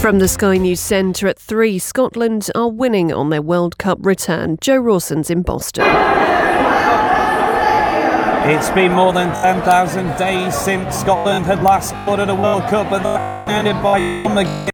From the Sky News Centre at 3, Scotland are winning on their World Cup return. Joe Rawson's in Boston. It's been more than 10,000 days since Scotland had last scored at a World Cup, and that ended by McGinn.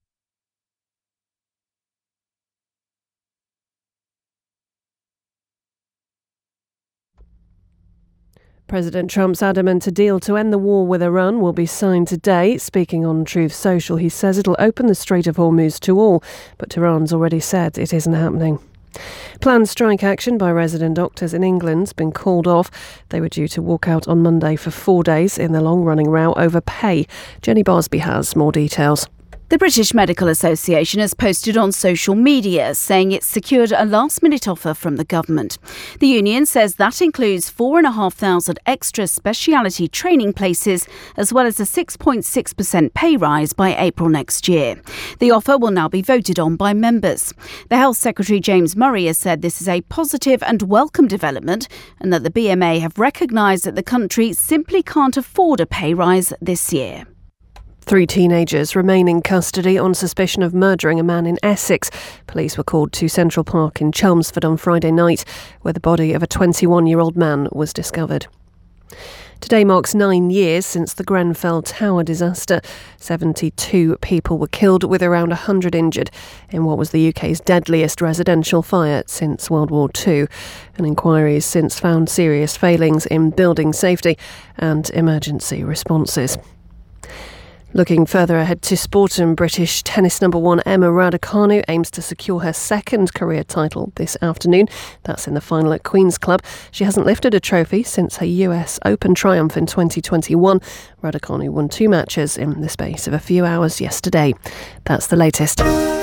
President Trump's adamant a deal to end the war with Iran will be signed today. Speaking on Truth Social, he says it'll open the Strait of Hormuz to all, but Tehran's already said it isn't happening. Planned strike action by resident doctors in England's been called off. They were due to walk out on Monday for 4 days in the long-running row over pay. Jenny Bosby has more details. The British Medical Association has posted on social media saying it's secured a last-minute offer from the government. The union says that includes 4,500 extra speciality training places, as well as a 6.6% pay rise by April next year. The offer will now be voted on by members. The Health Secretary James Murray has said this is a positive and welcome development, and that the BMA have recognised that the country simply can't afford a pay rise this year. 3 teenagers remain in custody on suspicion of murdering a man in Essex. Police were called to Central Park in Chelmsford on Friday night, where the body of a 21-year-old man was discovered. Today marks 9 years since the Grenfell Tower disaster. 72 people were killed, with around 100 injured, in what was the UK's deadliest residential fire since World War II. An inquiry has since found serious failings in building safety and emergency responses. Looking further ahead to sport, and British tennis number 1 Emma Raducanu aims to secure her second career title this afternoon. That's in the final at Queen's Club. She hasn't lifted a trophy since her US Open triumph in 2021. Raducanu won 2 matches in the space of a few hours yesterday. That's the latest.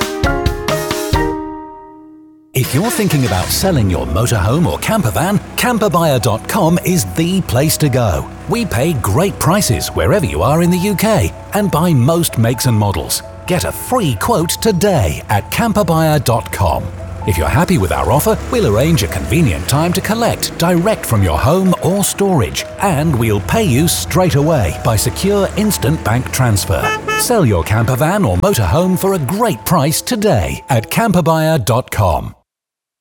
If you're thinking about selling your motorhome or camper van, camperbuyer.com is the place to go. We pay great prices wherever you are in the UK and buy most makes and models. Get a free quote today at camperbuyer.com. If you're happy with our offer, we'll arrange a convenient time to collect direct from your home or storage, and we'll pay you straight away by secure instant bank transfer. Sell your camper van or motorhome for a great price today at camperbuyer.com.